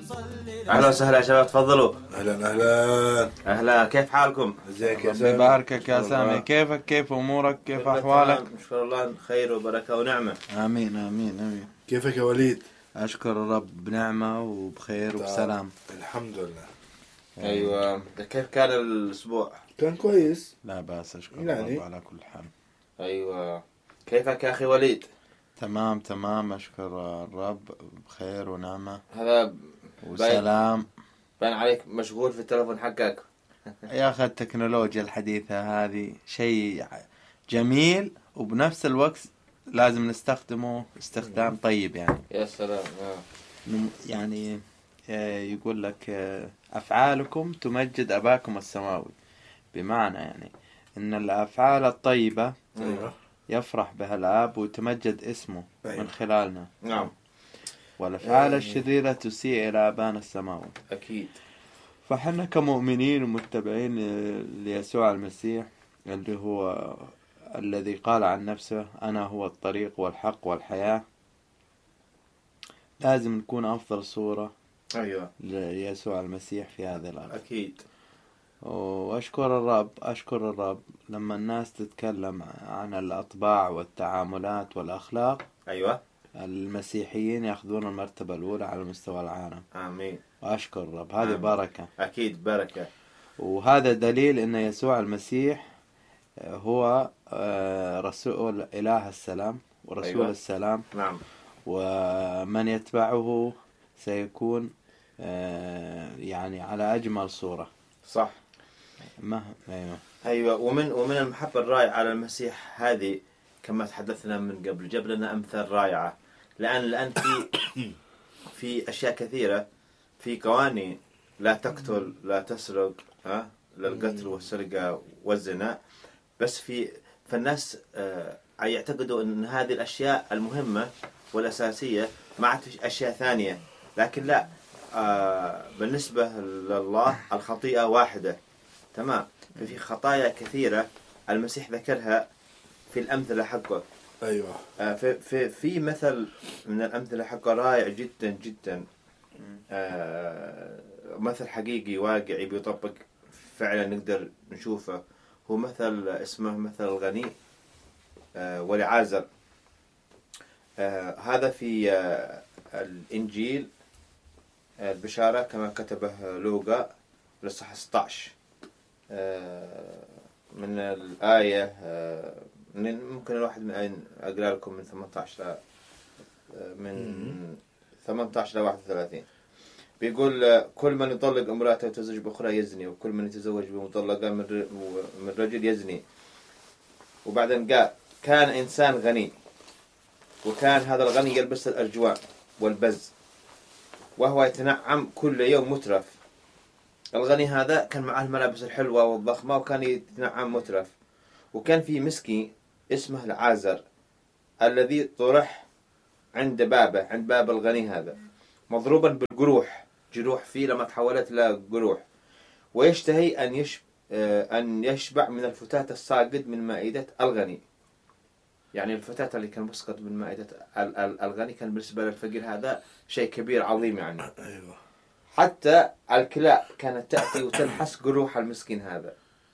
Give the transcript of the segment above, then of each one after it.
أهلا وسهلا يا شباب، تفضلوا. أهلا أهلا أهلا، كيف حالكم؟ ازيك يا ربي سامي؟ يباركك يا سامي. كيفك؟ كيف أمورك؟ كيف كله أحوالك؟ تمام، نشكر الله، خير وبركة ونعمة. آمين آمين آمين. كيفك يا وليد؟ أشكر الرب بنعمة وبخير وبسلام. الحمد لله. أيوة، كيف كان الأسبوع؟ كان كويس. لا بأس، أشكر يعني. الرب على كل حال. أيوة، كيفك يا أخي وليد؟ تمام تمام، أشكر الرب بخير ونعمة هذا وسلام. بان عليك مشغول في التلفون حقك. يا أخي التكنولوجيا الحديثة هذه شيء جميل وبنفس الوقت لازم نستخدمه استخدام طيب يعني. يا سلام. يعني يقول لك أفعالكم تمجد أباكم السماوي، بمعنى يعني إن الأفعال الطيبة أيوة. يفرح بها الآب وتمجد اسمه أيوة. من خلالنا. نعم. والأفعال الشريرة تسيء إلى أبانا السماوي. أكيد. فحنا كمؤمنين ومتبعين ليسوع المسيح اللي هو الذي قال عن نفسه أنا هو الطريق والحق والحياة، لازم نكون أفضل صورة أيوة. ليسوع المسيح في هذه الأرض. أكيد. وأشكر الرب لما الناس تتكلم عن الأطباع والتعاملات والأخلاق. أيوة. المسيحيين يأخذون المرتبة الأولى على مستوى العالم. آمين. وأشكر الرب، هذه آمين. بركة. أكيد بركة. وهذا دليل أن يسوع المسيح هو رسول إله السلام ورسول أيوة. السلام. نعم. ومن يتبعه سيكون يعني على أجمل صورة. صح. أيوة. أيوة. ومن المحبة الرائعة على المسيح هذه كما تحدثنا من قبل، جاب لنا أمثال رائعة. لأن في أشياء كثيرة، في قوانين: لا تقتل، لا تسرق، للقتل والسرقة والزنا. بس فالناس يعتقدوا أن هذه الأشياء المهمة والأساسية، ما عاد أشياء ثانية. لكن لا، بالنسبة لله الخطيئة واحدة. تمام. ففي خطايا كثيرة المسيح ذكرها في الأمثلة حقه. أيوة. في مثل من الأمثلة حقه رائع جدا جدا، مثل حقيقي واقعي بيطبق فعلا نقدر نشوفه. هو مثل اسمه مثل الغني والعازر. هذا في الإنجيل البشارة كما كتبه لوقا لصح 16 من الآية، ممكن الواحد من أقرأ لكم من 18 من 18 ل 31. بيقول: كل من يطلق امرأته ويتزوج بأخرى يزني، وكل من يتزوج بمطلقة من رجل يزني. وبعدين قال: كان إنسان غني، وكان هذا الغني يلبس الأرجوان والبز، وهو يتنعم كل يوم مترف. الغني هذا كان معه الملابس الحلوة والضخمة وكان يتنعم مترف. وكان في مسكين اسمه العازر الذي طرح عند باب الغني هذا، مضروبا بالجروح، جروح فيه لما تحولت إلى جروح، ويشتهي أن يشبع من الفتات الساقط من مائدة الغني. يعني الفتات اللي كان مسقط من مائدة الغني كان بالنسبة للفقير هذا شيء كبير عظيم يعني. أيوة. حتى الكلاب كانت تأتي وتلحس جروح المسكين هذا،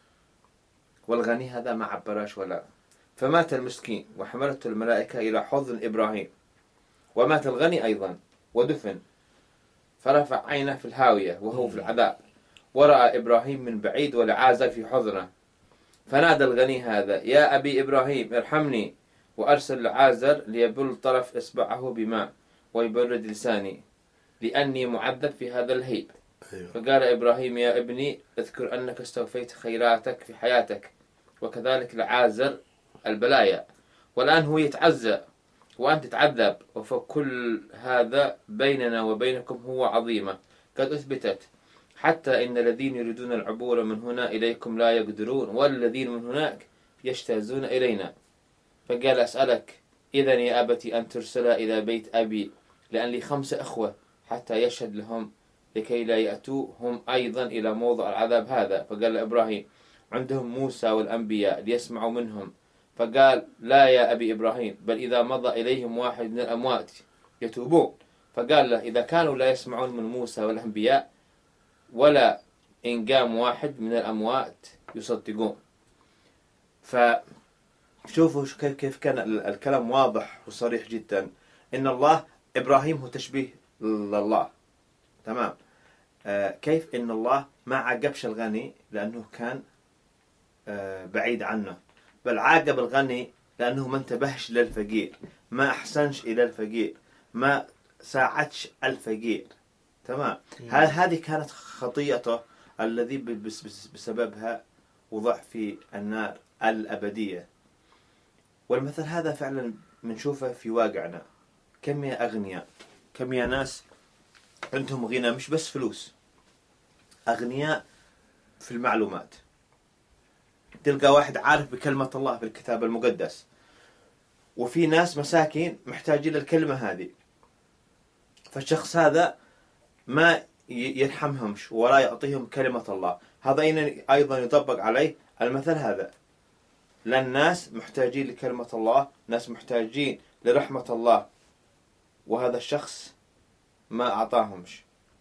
والغني هذا ما عبراش ولا. فمات المسكين وحملته الملائكة إلى حضن إبراهيم، ومات الغني أيضا ودفن. فرفع عينه في الهاوية وهو في العذاب، ورأى إبراهيم من بعيد والعازر في حضنه. فنادى الغني هذا: يا أبي إبراهيم ارحمني، وأرسل العازر ليبل طرف إصبعه بماء ويبرد لساني، لأني معذب في هذا الهيب. أيوة. فقال إبراهيم: يا ابني اذكر أنك استوفيت خيراتك في حياتك، وكذلك العازر البلايا، والآن هو يتعزى وأنت تتعذب، وفكل هذا بيننا وبينكم هو عظيمة قد أثبتت، حتى إن الذين يريدون العبور من هنا إليكم لا يقدرون، والذين من هناك يجتازون إلينا. فقال: أسألك إذن يا أبتي أن ترسل إلى بيت أبي، لأن لي 5 أخوة، حتى يشهد لهم لكي لا يأتوا هم أيضا إلى موضع العذاب هذا. فقال إبراهيم: عندهم موسى والأنبياء ليسمعوا منهم. فقال: لا يا أبي إبراهيم، بل إذا مضى إليهم واحد من الأموات يتوبون فقال له إذا كانوا لا يسمعون من موسى والأنبياء ولا إن قام واحد من الأموات يصدقون. فشوفوا كيف كان الكلام واضح وصريح جدا، إن الله إبراهيم هو تشبيه لله. تمام. كيف إن الله ما عاقبش الغني لأنه كان بعيد عنه، بل عاقب الغني لأنه ما انتبهش للفقير، ما أحسنش إلى الفقير، ما ساعدش الفقير. تمام. هذه كانت خطيئته الذي بسببها وضع في النار الأبدية. والمثل هذا فعلا بنشوفه في واقعنا. كم يا أغنياء، كم يا ناس عندهم غنى مش بس فلوس، أغنياء في المعلومات. تلقى واحد عارف بكلمة الله في الكتاب المقدس، وفي ناس مساكين محتاجين الكلمة هذه، فالشخص هذا ما يرحمهمش ولا يعطيهم كلمة الله. هذا أيضا يطبق عليه المثل هذا، لأن الناس محتاجين لكلمة الله، ناس محتاجين لرحمة الله، وهذا الشخص ما أعطاهمش.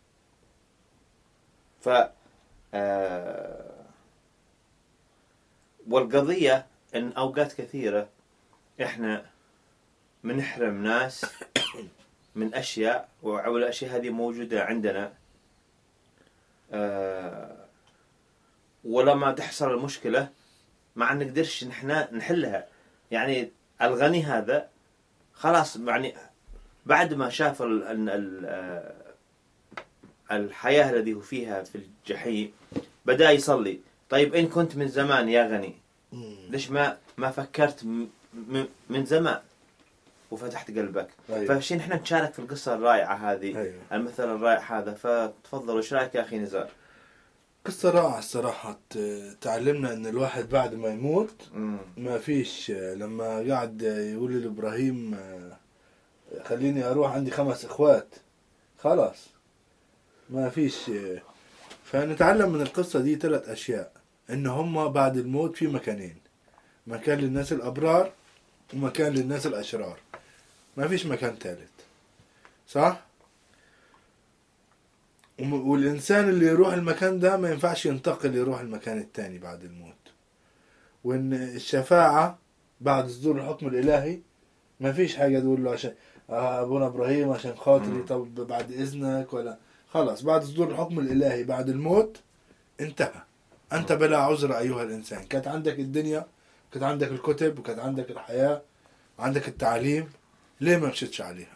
والقضية إن أوقات كثيرة إحنا منحرم ناس من أشياء، والأشياء هذه موجودة عندنا، ولما تحصل المشكلة ما نقدرش نحنا نحلها. يعني الغني هذا خلاص، يعني بعد ما شاف الحياة الذي هو فيها في الجحيم بدأ يصلي. طيب إن كنت من زمان يا غني، ليش ما فكرت من زمان وفتحت قلبك؟ أيوة. فشين احنا نشارك في القصة الرائعة هذه. أيوة. المثل الرائع هذا. فتفضل، وش رايك يا أخي نزار؟ قصة رائعة الصراحة. تعلمنا ان الواحد بعد ما يموت ما فيش، لما قاعد يقول لإبراهيم خليني اروح عندي 5 اخوات، خلاص ما فيش. فنتعلم من القصة دي 3 اشياء، ان هم بعد الموت في مكانين: مكان للناس الابرار ومكان للناس الاشرار، ما فيش مكان ثالث، صح؟ والإنسان اللي يروح المكان ده ما ينفعش ينتقل يروح المكان التاني بعد الموت. وإن الشفاعة بعد صدور الحكم الإلهي ما فيش حاجة تقول له عشان أبونا إبراهيم عشان خاطري، طب بعد إذنك، ولا خلاص بعد صدور الحكم الإلهي بعد الموت انتهى. أنت بلا عذر أيها الإنسان. كانت عندك الدنيا، كانت عندك الكتب، وكانت عندك الحياة، عندك التعليم، ليه ما مشيتش عليها؟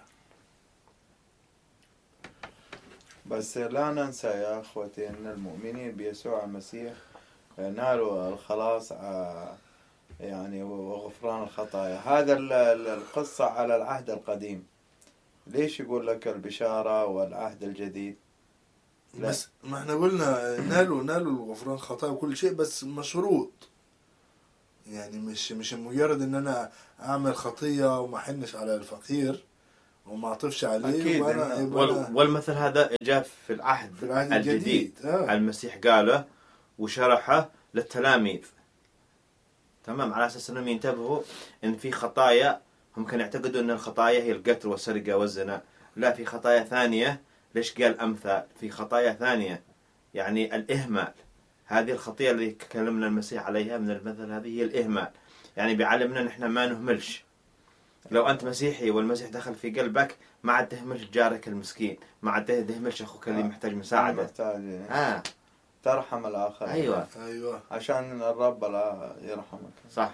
بس لا ننسى يا أخوتي أن المؤمنين بيسوع المسيح نالوا الخلاص يعني وغفران الخطايا. هذا القصة على العهد القديم. ليش يقول لك البشارة والعهد الجديد؟ لا. بس ما احنا قلنا نالوا الغفران الخطايا وكل شيء، بس مشروط. يعني مش مجرد ان انا اعمل خطية وما حنش على الفقير وما اعطفش عليه. أكيد. والمثل هذا جاء في العهد الجديد. المسيح قاله وشرحه للتلاميذ، تمام، على أساس أنهم ينتبهوا أن في خطايا هم كانوا يعتقدوا أن الخطايا هي القتل والسرقة والزنا. لا، في خطايا ثانية. ليش قال أمثال؟ في خطايا ثانية، يعني الإهمال. هذه الخطية اللي تكلمنا المسيح عليها من المثل هذه هي الإهمال. يعني بيعلمنا نحن ما نهملش. لو أنت مسيحي والمسيح دخل في قلبك، ما عاد تهملش جارك المسكين، ما عاد تهملش أخوك اللي محتاج مساعدة. ترحم الآخر. أيوة. عشان الرب لا يرحمك. صح.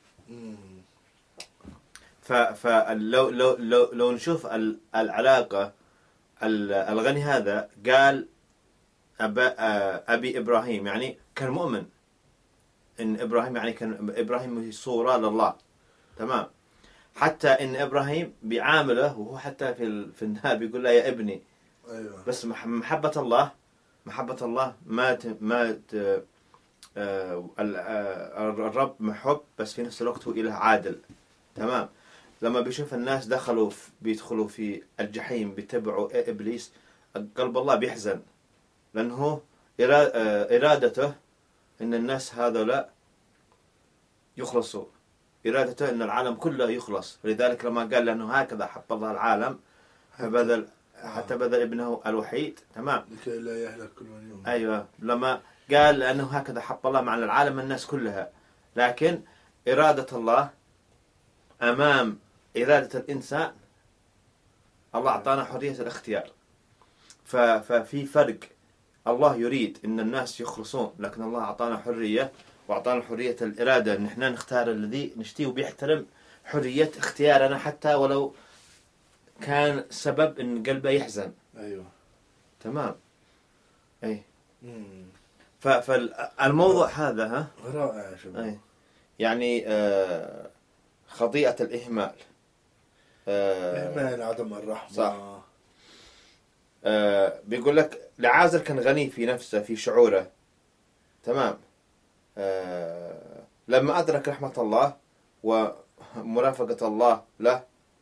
فلو لو نشوف العلاقة، الغني هذا قال أبي إبراهيم، يعني كان مؤمن إن إبراهيم، يعني كان إبراهيم صورة لله، تمام. حتى إن إبراهيم بيعامله، وهو حتى في النهاية بيقول له يا ابني. أيوة. بس محبة الله ما الرب محب، بس في نفس الوقت هو إله عادل، تمام. لما بيشوف الناس بيدخلوا في الجحيم بيتبعوا إبليس، قلب الله بيحزن، لأنه إرادته إن الناس هذولا يخلصوا، إرادته إن العالم كله يخلص. لذلك لما قال لأنه هكذا حب الله العالم فبذل حتى بذل ابنه الوحيد. تمام. لكي لا يهلك كل من يؤمن. أيوة، لما قال أنه هكذا حط الله مع العالم الناس كلها، لكن إرادة الله أمام إرادة الإنسان، الله أعطانا حرية الاختيار. ففي فرق. الله يريد أن الناس يخلصون، لكن الله أعطانا حرية، وأعطانا حرية الإرادة أن احنا نختار الذي نشتيه، وبيحترم حرية اختيارنا حتى ولو كان سبب أن قلبه يحزن. أيوة. تمام. أي. فالموضوع هذا ها رائع يا شباب. أي. يعني خطيئة الإهمال، إهمال، عدم الرحمة. صح. بيقول لك لعازر كان غني في نفسه، في شعوره. تمام. لما أدرك رحمة الله ومرافقة الله له،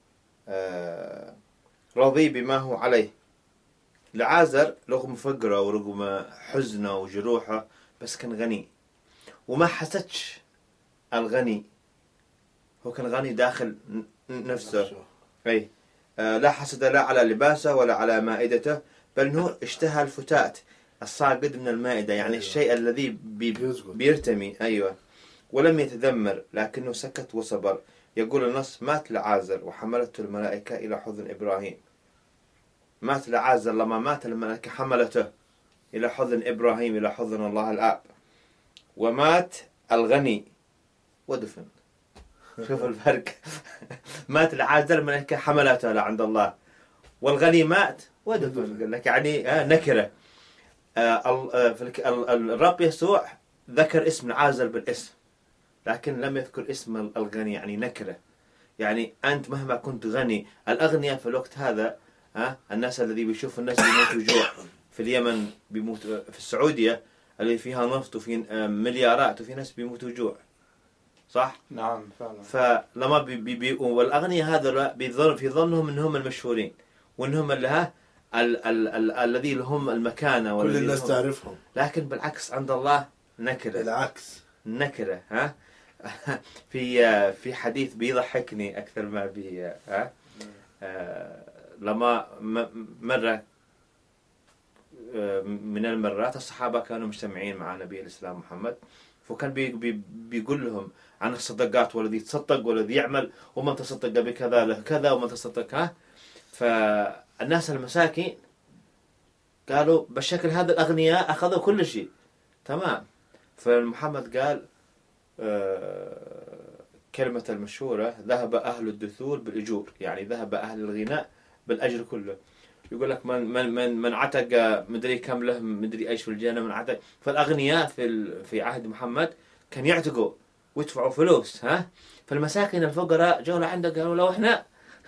رضي بما هو عليه. لعازر رغم فقره ورغم حزنه وجروحه بس كان غني، وما حسدش الغني، هو كان غني داخل نفسه. أي. لا حسد لا على لباسه ولا على مائدته، بل انه اشتهى الفتات الصاقد من المائدة، يعني أيوة. الشيء الذي بيرتمي. أيوة. ولم يتذمر لكنه سكت وصبر. يقول النص: مات لعازر وحملته الملائكة إلى حضن إبراهيم. مات لعازر، لما مات الملائكة حملته إلى حضن إبراهيم، إلى حضن الله الآب. ومات الغني ودفن. شوف الفرق. مات العازر، الملائكة حملته لعند الله، والغني مات ودفن. قال لك يعني نكرة. الرب يسوع ذكر اسم العازر بالاسم، لكن لم يذكر اسم الغني، يعني نكرة. يعني أنت مهما كنت غني، الأغنياء في الوقت هذا الناس الذي بيشوف الناس بيموتوا جوع في اليمن، بيموت في السعودية اللي فيها نفط وفي مليارات، وفي ناس بيموتوا جوع. صح؟ نعم فعلا. فلما والأغنياء هذا في ظنهم أنهم المشهورين، وأنهم اللي الذي لهم المكانة، كل الناس تعرفهم. لكن بالعكس عند الله نكرة. العكس نكرة. في حديث بيضحكني أكثر ما لما مرة من المرات الصحابة كانوا مجتمعين مع نبي الإسلام محمد، فكان بيقول لهم عن الصدقات، والذي تصدق والذي يعمل، ومن تصدق بكذا له كذا، ومن تصدق فالناس المساكين قالوا بالشكل هذا الأغنياء أخذوا كل شيء. تمام. فمحمد قال كلمة المشهورة: ذهب أهل الدثور بالأجور، يعني ذهب أهل الغناء بالأجر كله. يقول لك من عتق مدري كم له مدري ايش في الجنة من عتق. فالأغنياء في عهد محمد كان يعتقوا ويدفعوا فلوس. فالمساكين الفقراء جوا لعنده قالوا لو احنا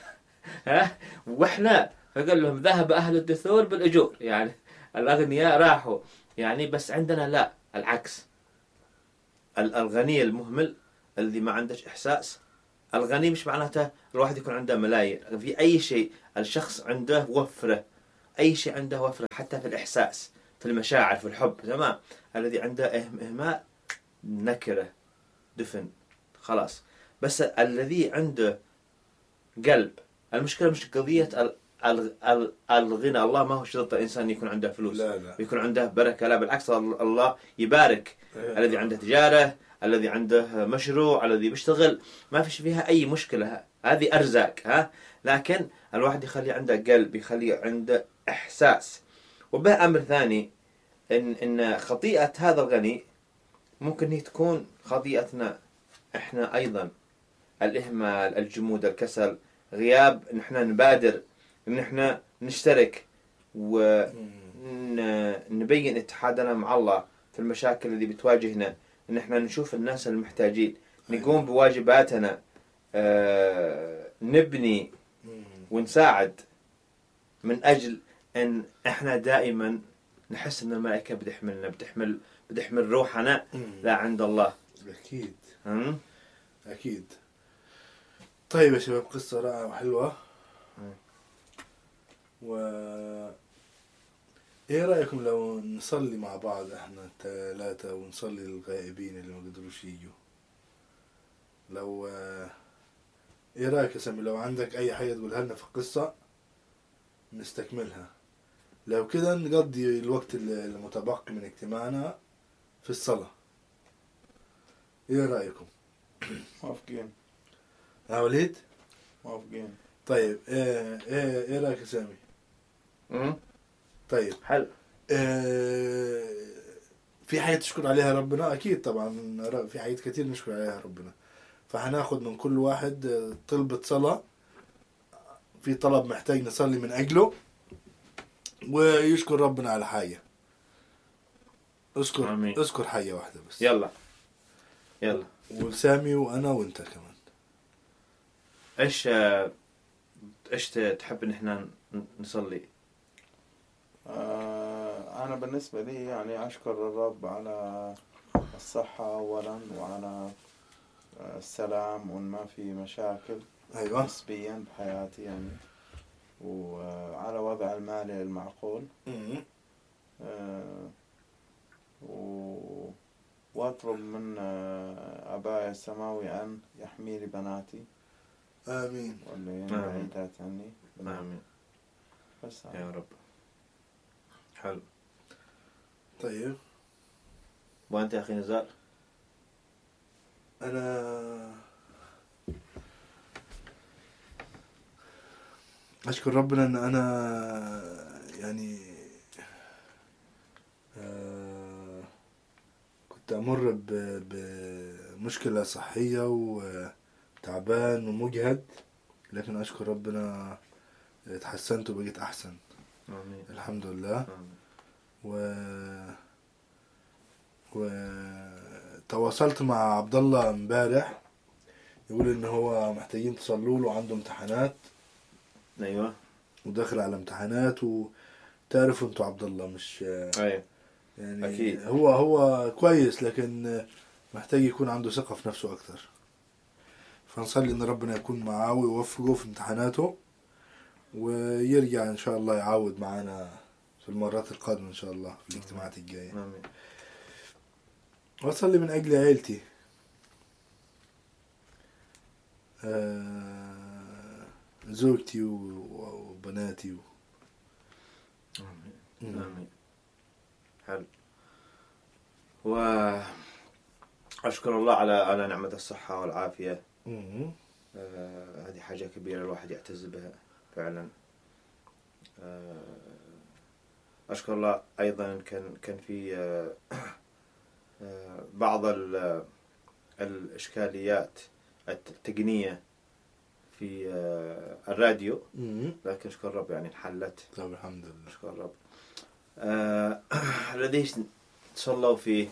واحنا، فقال لهم ذهب أهل الدثور بالأجور، يعني الأغنياء راحوا، يعني بس عندنا لا، العكس. الغني المهمل الذي ما عندش إحساس. الغني مش معناته الواحد يكون عنده ملايين، في أي شيء الشخص عنده وفرة، أي شيء عنده وفرة، حتى في الإحساس، في المشاعر، في الحب. تمام. الذي عنده إهمال نكرة، دفن، خلاص. بس الذي عنده قلب، المشكلة مش قضية الغنى. الله ما هو شرط الإنسان يكون عنده فلوس، لا. يكون عنده بركة، لا بالعكس، الله يبارك الذي عنده تجارة، الذي عنده مشروع، الذي بيشتغل، ما فيش فيها أي مشكلة، هذه أرزاق. لكن الواحد يخلي عنده قلب، يخلي عنده إحساس. وبه أمر ثاني، إن خطيئة هذا الغني ممكن هي تكون خطيئتنا إحنا أيضا: الإهمال، الجمود، الكسل، غياب إن إحنا نبادر، إن إحنا نشترك ونبين اتحادنا مع الله في المشاكل اللي بتواجهنا، إن إحنا نشوف الناس المحتاجين، نقوم بواجباتنا، نبني ونساعد، من أجل أن إحنا دائما نحس أن الملائكة بتحملنا، بتحمل روحنا لا عند الله. أكيد. أكيد. طيب يا شباب، قصة رائعة وحلوة. إيه رأيكم لو نصلي مع بعض إحنا الثلاثة، ونصلي للغائبين اللي ما قدروش يجوا؟ إيه رأيك يا سامي، لو عندك أي حاجة تقولها لنا في القصة نستكملها. لو كده نقضي الوقت المتبقي من اجتماعنا في الصلاة. ايه رأيكم؟ موافقين. يا وليد؟ موافقين. طيب ايه رأيك يا سامي؟ طيب حلو. في حاجات تشكر عليها ربنا اكيد طبعا، في حاجات كتير نشكر عليها ربنا. فهناخد من كل واحد طلبة صلاة، في طلب محتاج نصلي من اجله، ويشكر ربنا على حاجة. اذكر حاجة واحدة بس. يلا وسامي وانا وانت كمان. ايش تحب ان احنا نصلي؟ أنا بالنسبة لي يعني أشكر الرب على الصحة أولا، وعلى السلام، وإن ما في مشاكل أيوة نسبيا بحياتي يعني، وعلى وضع المالي المعقول. وأطلب من أباي السماوي أن يحمي لي بناتي. آمين. واللي بعيدات عني. آمين. بس يا رب. حلو. طيب وأنت يا أخي نزار؟ أنا أشكر ربنا أن أنا يعني كنت أمر بمشكلة صحية وتعبان ومجهد، لكن أشكر ربنا اتحسنت وبقيت أحسن. آمين. الحمد لله. آمين. وتواصلت مع عبد الله امبارح، يقول ان هو محتاجين تصلوا له، عنده امتحانات. ايوه. وداخل على امتحانات، وتعرفوا انتوا عبد الله مش ايوه يعني اكيد. هو كويس، لكن محتاج يكون عنده ثقة في نفسه اكتر. فنصلي ان ربنا يكون معاه ويوفقه في امتحاناته، ويرجع ان شاء الله يعاود معنا في المرات القادمة ان شاء الله في الاجتماعات الجاية. آمين. وأصلي من أجل عيلتي، زوجتي وبناتي آمين. آمين. حلو. وأشكر الله على نعمة الصحة والعافية. هذه حاجة كبيرة الواحد يعتز بها فعلا. أشكر الله أيضا كان في بعض الإشكاليات التقنية في الراديو، لكن أشكر رب يعني انحلت. طيب الحمد لله. أشكر رب. الذي تصلوا في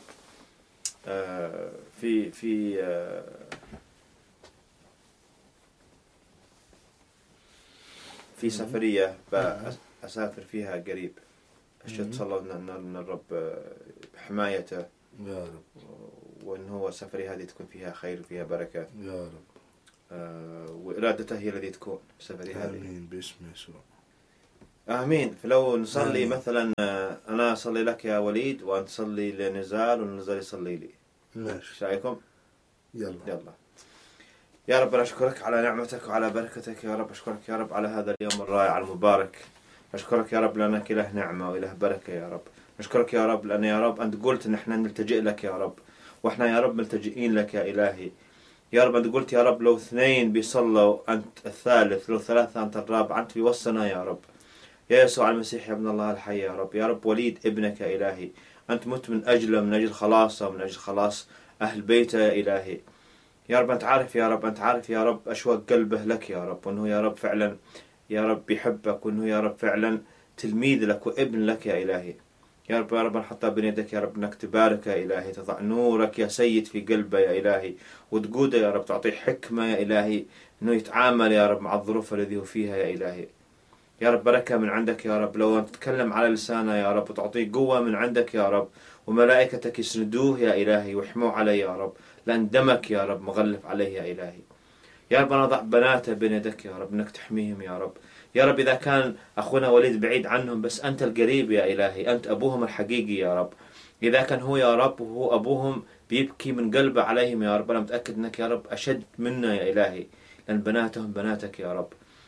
في سفرية أسافر فيها قريب. تصلوا أن الرب حمايته يا رب، وأن هو السفرية هذه تكون فيها خير وفيها بركة يا رب. وإرادته هي التي تكون السفرية هذه. آمين باسم يسوع. آمين. فلو نصلي مثلا أنا أصلي لك يا وليد، وأنت تصلي لنزال، ونزال يصلي لي. ماشي. إيش رأيكم؟ يلا. يا رب أشكرك على نعمتك وعلى بركتك يا رب. أشكرك يا رب على هذا اليوم الرائع المبارك. أشكرك يا رب لأنك إله نعمة وإله بركة يا رب. أشكرك يا رب لأن يا رب أنت قلت إن إحنا نلتجئ لك يا رب، وإحنا يا رب ملتجئين لك يا إلهي. يا رب أنت قلت يا رب لو 2 بيصلوا أنت الثالث، لو 3 أنت الرابع، أنت في وسطنا يا رب. يا يسوع المسيح يا ابن الله الحي يا رب. يا رب وليد ابنك يا إلهي، أنت مت من أجله، من أجل خلاصه، من أجل خلاص أهل بيته يا إلهي. يا رب أنت عارف يا رب، أنت عارف يا رب أشواق قلبه لك يا رب، وأنه يا رب فعلا يا رب يحبك، وأنه يا رب فعلا تلميذ لك وابن لك يا إلهي. يا رب نحطها بين يدك يا رب، أنك تبارك يا إلهي، تضع نورك يا سيد في قلبه يا إلهي، وتقوده يا رب، تعطيه حكمة يا إلهي أنه يتعامل يا رب مع الظروف الذي هو فيها يا إلهي. يا رب بركة من عندك يا رب، لو أنت تتكلم على لسانه يا رب، وتعطيه قوة من عندك يا رب، وملائكتك يسندوه يا إلهي ويحموه عليه يا رب، لأن دمك يا رب مغلف عليه يا إلهي. يا رب أنا ضع بناته بين يدك يا رب، أنك تحميهم يا رب. يا رب إذا كان أخونا وليد بعيد عنهم، بس أنت القريب يا إلهي، أنت أبوهم الحقيقي يا رب. إذا كان هو يا رب وهو أبوهم بيبكي من قلبه عليهم يا رب، أنا متأكد أنك يا رب أشد منا يا إلهي، لأن بناتهم بناتك يا رب.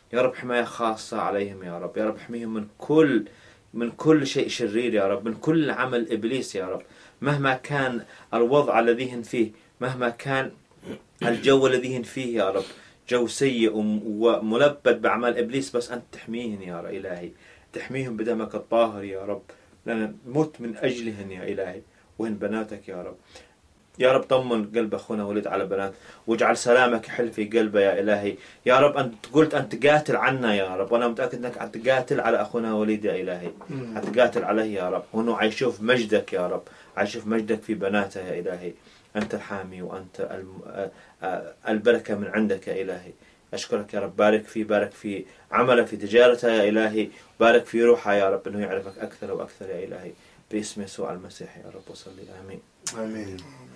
يا رب حماية خاصة عليهم يا رب. يا رب احميهم من كل شيء شرير يا رب، من كل عمل إبليس يا رب، مهما كان الوضع الذي هم فيه، مهما كان الجو الذي هم فيه يا رب، جو سيء وملبد بأعمال إبليس، بس أنت تحميهم يا إلهي، تحميهم بدمك الطاهر يا رب، لأن مت من أجلهن يا إلهي، وهن بناتك يا رب. يا رب طمن قلب أخونا وليد على بنات، واجعل سلامك يحل في قلبه يا إلهي. يا رب أنت قلت أن تقاتل عنا يا رب، وأنا متأكد أنك تقاتل على أخونا وليد يا إلهي، تقاتل عليه يا رب، وأنه عيشوف مجدك يا رب، عيشوف مجدك في بناته يا إلهي. أنت الحامي وأنت البركة من عندك يا إلهي. أشكرك يا رب، بارك في عمله، في تجارته يا إلهي، بارك في روحه يا رب، أنه يعرفك أكثر وأكثر يا إلهي، باسم يسوع المسيح يا رب وصلي آمين. آمين.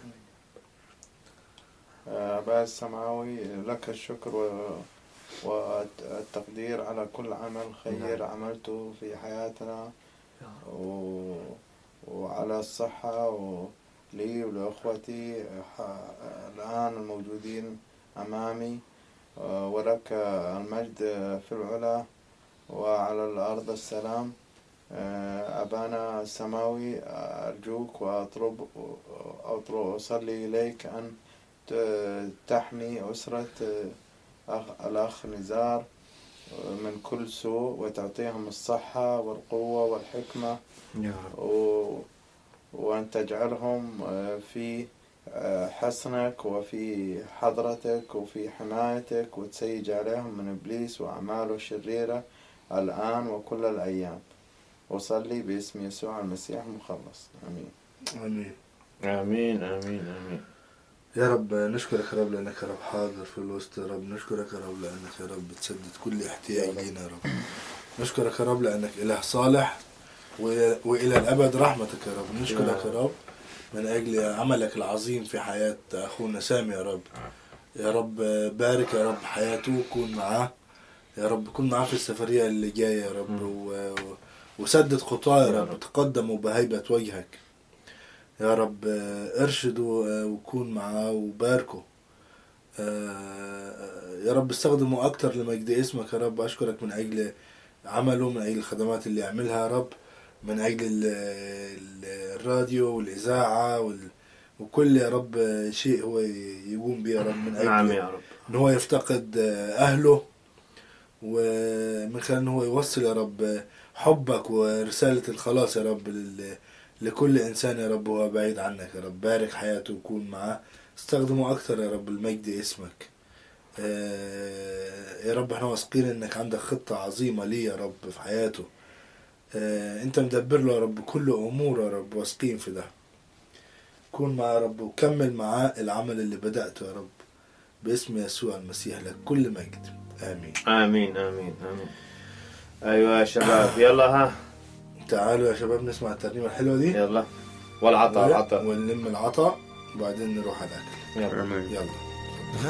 أبا السماوي، لك الشكر والتقدير على كل عمل خير عملته في حياتنا، وعلى الصحة لي ولأخوتي الآن الموجودين أمامي، ولك المجد في العلا وعلى الأرض السلام. أبانا السماوي، أرجوك وأصلي إليك أن تحمي أسرة الأخ نزار من كل سوء، وتعطيهم الصحة والقوة والحكمة، وأن تجعلهم في حصنك وفي حضرتك وفي حمايتك، وتسيج عليهم من إبليس وأعماله الشريرة الآن وكل الأيام. وصلي باسم يسوع المسيح مخلص. آمين. آمين. آمين آمين آمين. يا رب نشكرك يا رب لأنك يا رب حاضر في الوسط يا رب، نشكرك يا رب لأنك يا رب بتسدد كل احتياج لينا يا رب، نشكرك يا رب لأنك إله صالح وإلى الأبد رحمتك يا رب. نشكرك يا رب من أجل عملك العظيم في حياة أخونا سامي يا رب. يا رب بارك يا رب حياته، كون معاه يا رب، كون معاه في السفرية اللي جاية يا رب، وسدد خطاه يا رب، تقدموا بهيبة وجهك يا رب، ارشدوا وكون معاه وباركوا يا رب، استخدموا أكتر لمجد اسمك يا رب. أشكرك من أجل عمله، من أجل الخدمات اللي يعملها يا رب، من أجل الراديو والإذاعة وكل يا رب شيء هو يقوم به يا رب، من أجل يا رب إن هو يفتقد أهله، ومن خلال إن هو يوصل يا رب حبك ورسالة الخلاص يا رب لكل إنسان يا رب هو بعيد عنك يا رب. بارك حياته وكون معاه، استخدمه أكتر يا رب المجد اسمك يا رب. احنا واثقين إنك عندك خطة عظيمة ليه يا رب في حياته، انت مدبر له يا رب كل أمور يا رب، واثقين في ده. كون معاه يا رب وكمل معاه العمل اللي بدأته يا رب، باسم يسوع المسيح لك كل مجد. آمين آمين آمين آمين. أيوة يا شباب، يلا ها تعالوا يا شباب نسمع الترنيمة الحلوة دي، يلا، والعطاء ونلم العطاء وبعدين نروح على الأكل. يلا. يلا.